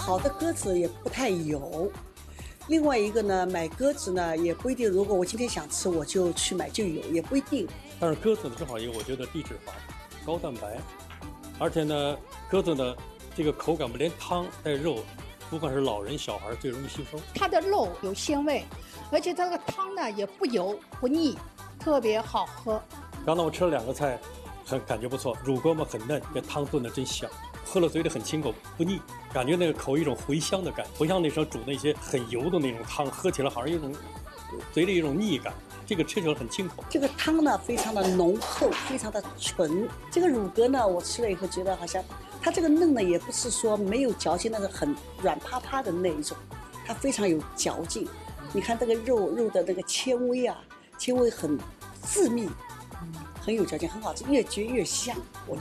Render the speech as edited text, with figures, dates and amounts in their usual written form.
好的鸽子也不太有。另外一个呢，买鸽子呢也不一定，如果我今天想吃，我就去买就有，也不一定。 但是鸽子呢，正好一个我觉得低脂肪、高蛋白，而且呢，鸽子呢这个口感不连汤带肉，不管是老人小孩最容易吸收。 它的肉有鲜味，而且它的汤呢也不油不腻，特别好喝。 刚才我吃了2个菜，感觉不错，乳鸽嘛很嫩，这汤炖的真香，喝了嘴里很清口不腻，感觉那个口一种回香的感觉，不像那时候煮那些很油的那种汤，喝起来好像有种嘴里有一种腻感。这个吃起来很清口。 这个汤呢非常的浓厚，非常的纯。这个乳鸽呢，我吃了以后觉得好像它这个嫩呢，也不是说没有嚼劲，那个很软趴趴的那一种，它非常有嚼劲。你看这个肉的那个纤维啊，纤维很致密，很有嚼劲，很好吃，越嚼越香。